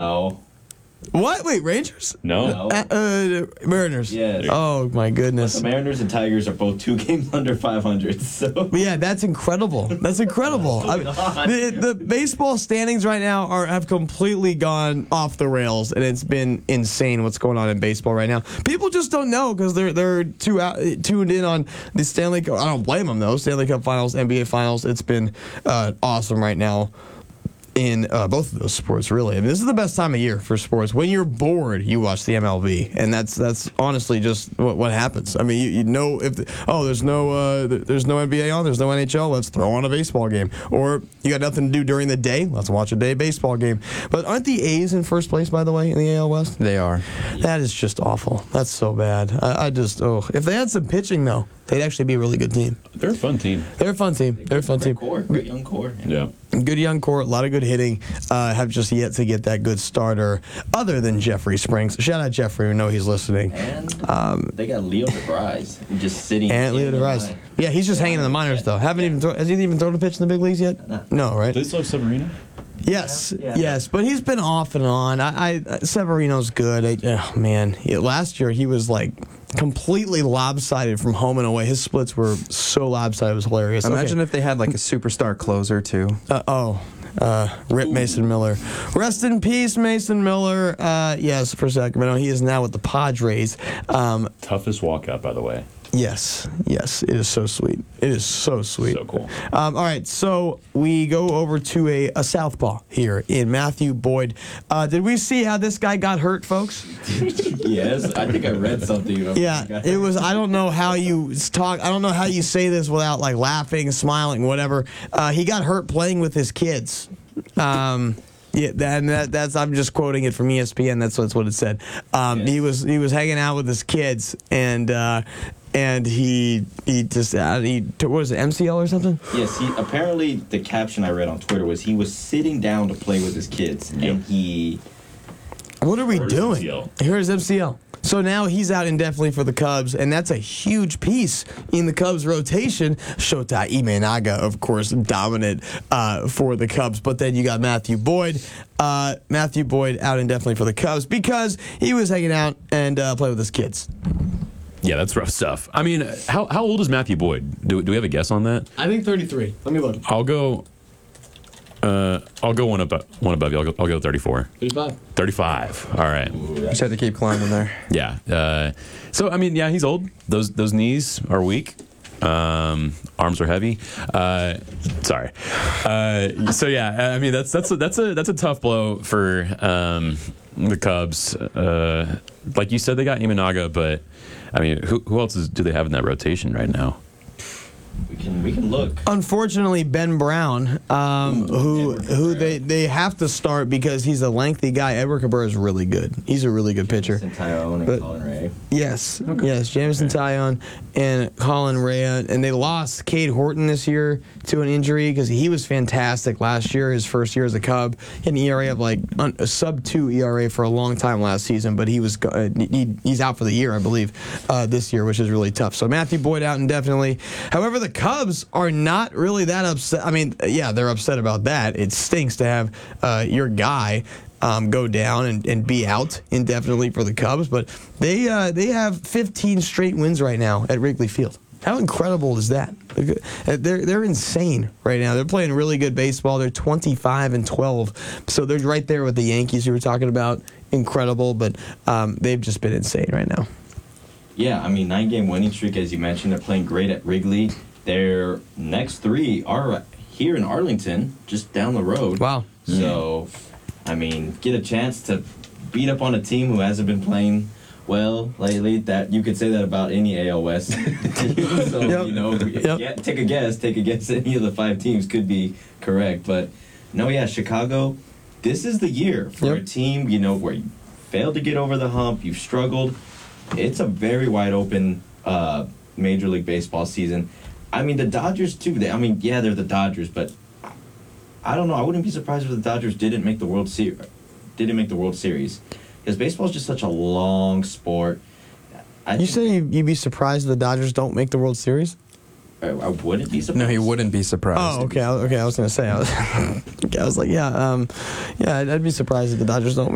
No. What? Wait, Rangers? No. Mariners. Yes. Oh, my goodness. The Mariners and Tigers are both 2 games under 500, so... Yeah, that's incredible. That's incredible. The baseball standings right now have completely gone off the rails, and it's been insane what's going on in baseball right now. People just don't know because they're tuned in on the Stanley Cup. I don't blame them, though. Stanley Cup Finals, NBA Finals. It's been awesome right now in both of those sports, really. I mean, this is the best time of year for sports. When you're bored, you watch the MLB, and that's honestly just what happens. I mean, you know, if there's no NBA on, there's no NHL, let's throw on a baseball game. Or you got nothing to do during the day, let's watch a day baseball game. But aren't the A's in first place, by the way, in the AL West? They are. That is just awful. That's so bad. If they had some pitching, though, they'd actually be a really good team. They're a fun team. They're a fun team. Great young core. Yeah. Good young core, a lot of good hitting. Have just yet to get that good starter other than Jeffrey Springs. Shout out Jeffrey, we know he's listening. And they got Leo DeVries just sitting. And Leo DeVries. Yeah, he's just hanging in the minors, though. Has he even thrown a pitch in the big leagues yet? No, right? Do they still have Severino? Yes, Yeah. yes, but he's been off and on. Severino's good. Last year he was like completely lopsided from home and away. His splits were so lopsided, it was hilarious. Imagine if they had like a superstar closer too. Rip Mason Miller. Rest in peace, Mason Miller. Yes, for Sacramento. He is now with the Padres. Toughest walkout, by the way. Yes, it is so sweet. It is so sweet. So cool. All right, so we go over to a southpaw here in Matthew Boyd. Did we see how this guy got hurt, folks? Yes, I think I read something about Yeah, it was. I don't know how you talk. I don't know how you say this without like laughing, smiling, whatever. He got hurt playing with his kids. Yeah, that's. I'm just quoting it from ESPN. That's what it said. Yes. He was hanging out with his kids, and he just what was it, MCL or something? Yes, apparently the caption I read on Twitter was he was sitting down to play with his kids, and he... What are we Hurt his doing? MCL. Here's MCL. So now he's out indefinitely for the Cubs, and that's a huge piece in the Cubs rotation. Shota Imanaga, of course, dominant for the Cubs. But then you got Matthew Boyd. Matthew Boyd out indefinitely for the Cubs because he was hanging out and playing with his kids. Yeah, that's rough stuff. I mean, how old is Matthew Boyd? Do we have a guess on that? I think 33. Let me look. I'll go one above you. I'll go 34. 35. All right. Just had to keep climbing there. Yeah. So I mean, yeah, he's old. Those knees are weak. Arms are heavy. Sorry. So yeah, I mean that's a tough blow for the Cubs. Like you said, they got Imanaga, but I mean, who else do they have in that rotation right now? We can look. Unfortunately, Ben Brown, who they have to start because he's a lengthy guy. Edward Cabrera is really good. He's a really good pitcher. Tyone and Colin Ray. Yes, Jamison Tyone and Colin Ray, and they lost Cade Horton this year to an injury because he was fantastic last year. His first year as a Cub, he had an ERA of like a sub-2 ERA for a long time last season, but he's out for the year, I believe, this year, which is really tough. So Matthew Boyd out indefinitely. However, the Cubs are not really that upset. I mean, yeah, they're upset about that. It stinks to have your guy go down and be out indefinitely for the Cubs, but they have 15 straight wins right now at Wrigley Field. How incredible is that? They're insane right now. They're playing really good baseball. They're 25-12, so they're right there with the Yankees you were talking about. Incredible, but they've just been insane right now. Yeah, I mean, 9-game winning streak, as you mentioned. They're playing great at Wrigley. Their next 3 are here in Arlington, just down the road. Wow. So, I mean, get a chance to beat up on a team who hasn't been playing well lately. That you could say that about any AL West team. So, Yep. Take a guess. Any of the 5 teams could be correct. But, no, yeah, Chicago, this is the year for a team, where you failed to get over the hump, you've struggled. It's a very wide open Major League Baseball season. I mean, the Dodgers, too. They're the Dodgers, but I don't know. I wouldn't be surprised if the Dodgers didn't make the World Series. Because baseball is just such a long sport. You say you'd be surprised if the Dodgers don't make the World Series? I wouldn't be surprised. No, he wouldn't be surprised. Oh, okay. I was going to say. I was like, I'd be surprised if the Dodgers don't